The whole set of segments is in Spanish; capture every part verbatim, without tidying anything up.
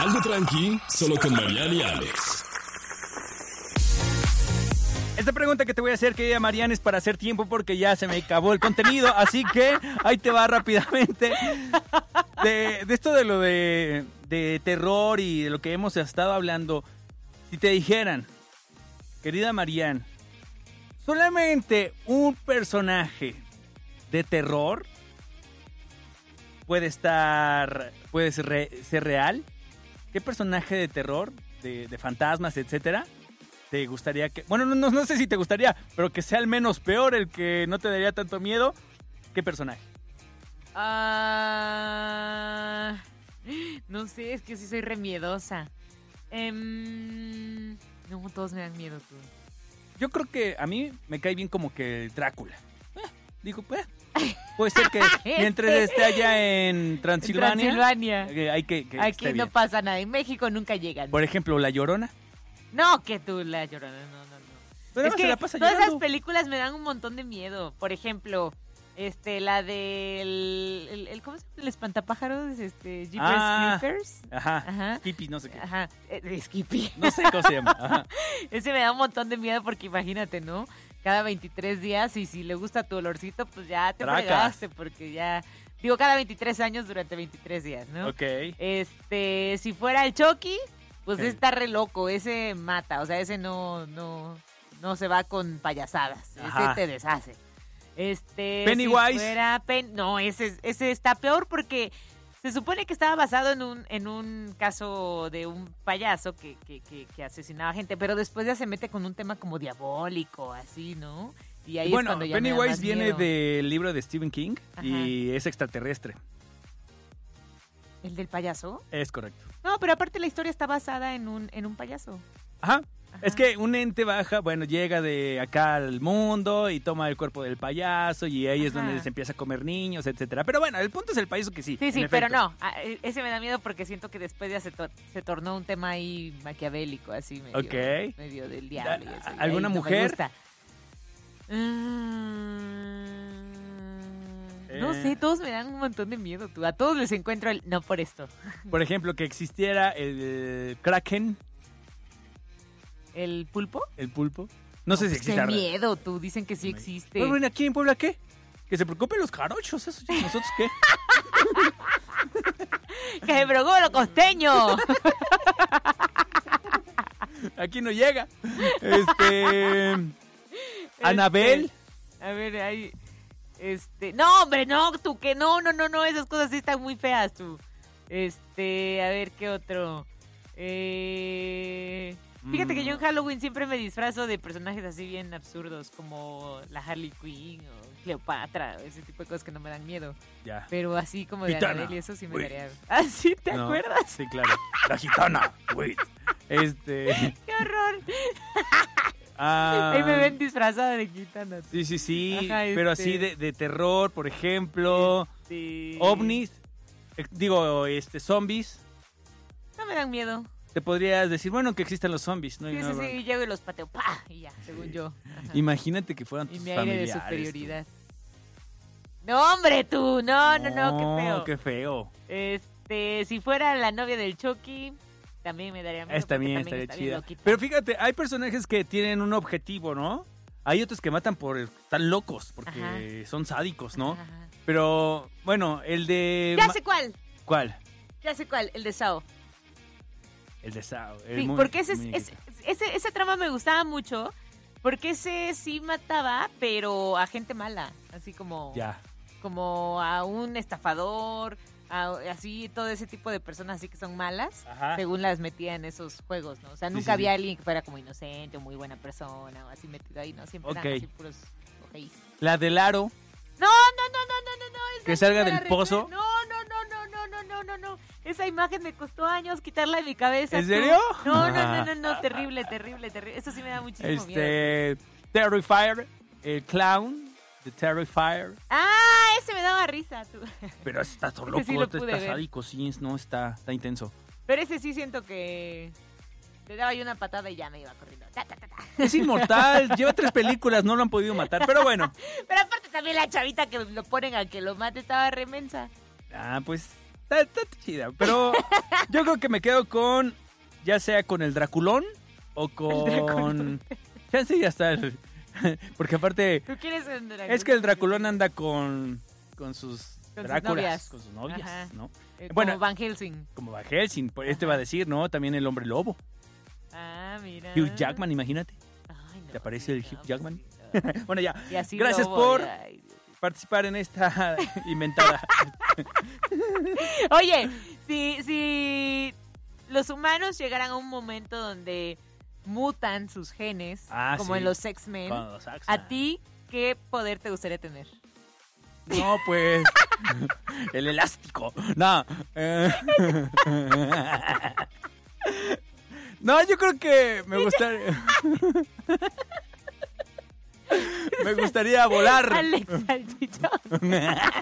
Algo tranqui, solo con Mariana y Alex. Esta pregunta que te voy a hacer, querida Mariana, es para hacer tiempo porque ya se me acabó el contenido, así que ahí te va rápidamente. De, de esto de lo de, de terror y de lo que hemos estado hablando, si te dijeran, querida Mariana, solamente un personaje de terror puede estar, puede ser, re, ser real, ¿qué personaje de terror, de, de fantasmas, etcétera, te gustaría que... Bueno, no, no, no sé si te gustaría, pero que sea el menos peor, el que no te daría tanto miedo. ¿Qué personaje? Ah, no sé, es que sí soy remiedosa. Um, no, todos me dan miedo, tú. Yo creo que a mí me cae bien como que Drácula. Eh, digo, pues... Puede ser que mientras esté allá en Transilvania, en Transilvania. Eh, hay que, que Aquí no bien. pasa nada. En México nunca llegan. Por ejemplo, La Llorona. No, que tú, La Llorona, no, no, no. Pero es se que la pasa todas llorando. esas películas me dan un montón de miedo. Por ejemplo, este, la del... El, el, ¿Cómo se llama? El espantapájaros, este, Jeepers Ah, Creepers. Ajá, Ajá. Skippy, no sé qué. Ajá, eh, Skippy. No sé cómo se llama. Ajá. Ese me da un montón de miedo porque imagínate, ¿no? Cada veintitrés días y si le gusta tu olorcito, pues ya te Tracas. fregaste porque ya... Digo, cada veintitrés años durante veintitrés días, ¿no? Ok. Este, si fuera el Chucky, pues Ok. está re loco, ese mata, o sea, ese no, no, no se va con payasadas, Ajá. ese te deshace. Este, Pennywise. Si fuera Pen- no, ese, ese está peor porque se supone que estaba basado en un, en un caso de un payaso que, que, que, que asesinaba gente, pero después ya se mete con un tema como diabólico, así, ¿no? Y ahí Bueno, es cuando ya me da Pennywise más viene miedo. del libro de Stephen King Ajá. y es extraterrestre. ¿El del payaso? Es correcto. No, pero aparte la historia está basada en un, en un payaso. Ajá. Ajá. Es que un ente baja, bueno, llega de acá al mundo y toma el cuerpo del payaso y ahí es Ajá. donde se empieza a comer niños, etcétera. Pero bueno, el punto es el payaso que sí. Sí, sí, en pero efecto. no. ah, Ese me da miedo porque siento que después ya se, tor- se tornó un tema ahí maquiavélico, así medio, Ok. medio del diablo. y eso, y ¿Alguna ahí no me mujer? gusta. Mm, No Eh. sé, todos me dan un montón de miedo, tú. A todos les encuentro el... No por esto. Por ejemplo, que existiera el, eh, Kraken, ¿El pulpo? el pulpo. No sé si Pues qué existe. miedo, tú. Dicen que sí existe. Pero bueno, aquí en Puebla, ¿qué? Que se preocupen los jarochos, eso, ¿nosotros qué? ¡Que se preocupe lo costeño! Aquí no llega. Este... Anabel. Este, a ver, ahí... Este... No, hombre, no, tú, que no, no, no, no. Esas cosas sí están muy feas, tú. Este... A ver, ¿qué otro? Eh... Fíjate que yo en Halloween siempre me disfrazo de personajes así bien absurdos, como la Harley Quinn o Cleopatra, ese tipo de cosas que no me dan miedo. Ya. Pero así como de Gitana, Anabel y eso sí me güey. daría... ¿Ah, sí? ¿Te No, acuerdas? Sí, claro. La gitana, güey. Este... ¡Qué horror! ah, Ahí me ven disfrazada de gitana. Sí, sí, sí. Ajá, Pero este- así de, de terror, por ejemplo. Sí. Ovnis. eh, Digo, este, zombies. No me dan miedo. Te podrías decir, bueno, que existen los zombies, ¿no? Y Sí, no- sí, sí, llego y los pateo, ¡pah! Y ya, según yo. Ajá. Imagínate que fueran Y tus mi aire de familiares. superioridad. No, hombre, tú. No, no, no, qué feo. Qué feo. Este, si fuera la novia del Chucky, también me daría miedo. Esta porque bien, también estaría está bien chida. loquita. Pero fíjate, hay personajes que tienen un objetivo, ¿no? Hay otros que matan por... Están locos, porque Ajá. son sádicos, ¿no? Ajá, ajá. Pero, bueno, el de... Ya ma- sé cuál. ¿Cuál? Ya sé cuál, el de Sao. El de Sao. el Sí, muy- porque ese, muy- ese, ese, ese trama me gustaba mucho. Porque ese sí mataba, pero a gente mala. Así como... Ya. como a un estafador, a- así todo ese tipo de personas así que son malas, Ajá. según las metía en esos juegos, ¿no? O sea, Sí, nunca sí, había sí. alguien que fuera como inocente o muy buena persona o así metido ahí, ¿no? Siempre Ok. eran así puros ojeis. La del aro. No, no, no, no, no, no, no. esa Que no salga me la del pozo. recuerdo. No, no, no, no, no, no, no, no, no. Esa imagen me costó años quitarla de mi cabeza. ¿En tú. serio? No, no, no, no, no, terrible, terrible, terrible. Eso sí me da muchísimo miedo. Este... Terrifier. El clown. The Terrifier. Ah, ese me daba risa, tú. Pero está todo Ese loco, sí lo está, pude está ver. sádico, sí, no, está, está intenso. Pero ese sí siento que le daba yo una patada y ya me iba corriendo. Ta, ta, ta, ta. Es inmortal, lleva tres películas, no lo han podido matar, pero bueno. Pero aparte también la chavita que lo ponen a que lo mate estaba remensa. Ah, pues, está, está chida. Pero yo creo que me quedo con, ya sea con el Draculón o con... Chance ya está el... Porque aparte... ¿Tú quieres un Draculón? Es que el Draculón anda con, con sus Con sus Dráculas, novias. con sus novias, Ajá. ¿no? Eh, Bueno, como Van Helsing. Como Van Helsing, pues este va a decir, ¿no? También el Hombre Lobo. Ah, mira. Hugh Jackman, imagínate. Ay, no, ¿Te aparece el no, Hugh pues Jackman? sí, no. Bueno, ya. Y así Gracias lobo, por ay, Dios. participar en esta inventada. Oye, si, si los humanos llegaran a un momento donde mutan sus genes, Ah, como sí. en los X-Men, Con los X-Men. ¿a ti qué poder te gustaría tener? No, pues. El elástico. No. eh. No, yo creo que me gustaría. Me gustaría volar. Alex Salchichón.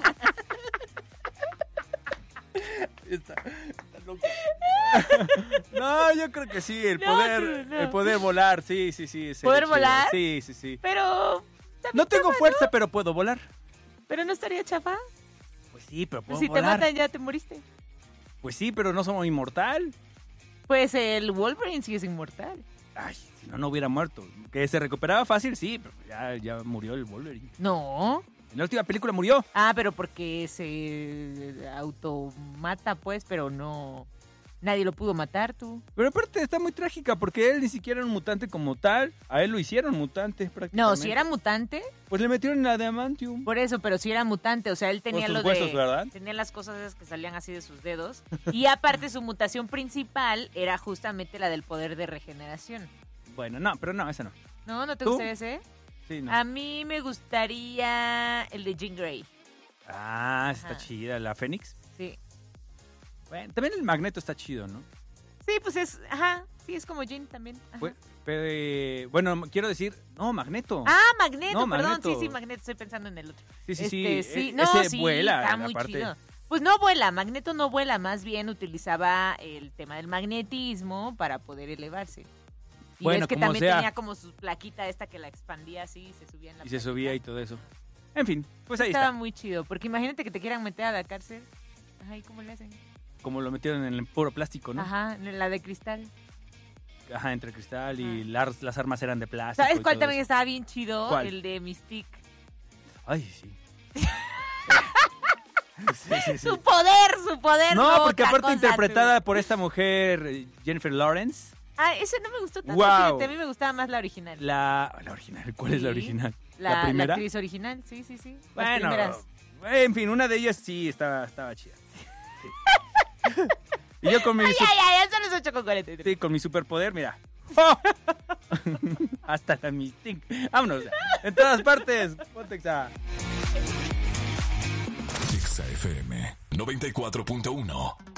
Está, está loco. No, yo creo que sí, el No, poder, tú, no. el poder volar, sí, sí, sí. sería ¿Poder chido. volar? Sí, sí, sí. Pero, No tengo fuerza, pero puedo volar. pero no estaría chafa. Pues sí, pero puedo Si te volar. matan ya te moriste. Pues sí, pero no somos inmortal. Pues el Wolverine sí es inmortal. Ay, si no, no hubiera muerto. Que se recuperaba fácil, sí, pero ya, ya murió el Wolverine. No. En la última película murió. Ah, pero porque se automata, pues, pero no... Nadie lo pudo matar, tú. Pero aparte está muy trágica porque él ni siquiera era un mutante como tal. A él lo hicieron mutante prácticamente. No, si era mutante, Pues le metieron en adamantium. por eso, pero si era mutante, o sea, él tenía sus lo huesos, de... ¿verdad? Tenía las cosas esas que salían así de sus dedos. Y aparte su mutación principal era justamente la del poder de regeneración. Bueno, no, pero no, esa no. ¿No? ¿No te ¿Tú? gustaría ese? Sí, no. A mí me gustaría el de Jean Grey. Ah, está Ajá. chida. La Fénix. Sí. Bueno, también el Magneto está chido, ¿no? Sí, pues es... Ajá, sí, es como Jean también. Ajá. Pues, pe- bueno, quiero decir, no, Magneto. Ah, Magneto, No, perdón. Magneto. Sí, sí, Magneto. Estoy pensando en el otro. sí, sí, sí. Este, sí. E- No, ese sí, vuela, está muy aparte. chido. Pues no vuela, Magneto no vuela, más bien utilizaba el tema del magnetismo para poder elevarse. Y Bueno, ves que como también sea. tenía como su plaquita esta que la expandía así y se subía en la Y se plaquita. subía y todo eso. En fin, pues ahí Estaba está. muy chido, porque imagínate que te quieran meter a la cárcel. Ay, ¿cómo le hacen? Como lo metieron en el puro plástico, ¿no? Ajá, en la de cristal. Ajá, entre cristal y Ajá. las, las armas eran de plástico. ¿Sabes y cuál todo también eso. estaba bien chido? ¿Cuál? El de Mystique. Ay, sí. Sí, sí, sí. Su poder, su poder. No, porque otra aparte cosa, interpretada tú. por esta mujer, eh, Jennifer Lawrence, Ah, ese no me gustó tanto. Guau. Fíjate, a mí me gustaba más la original. la, la original. ¿Cuál es la Sí. original? La, ¿La la primera? actriz original, sí, sí, sí. Las Bueno, primeras. en fin, una de ellas sí estaba, estaba chida. Sí. Y yo con mi, Ay, su- ay, ay, ya son las ocho con cuarenta y tres. sí, con mi superpoder, mira. ¡Oh! Hasta la Mystique. Vámonos. En todas partes. Ponte Exa. Exa F M noventa y cuatro punto uno.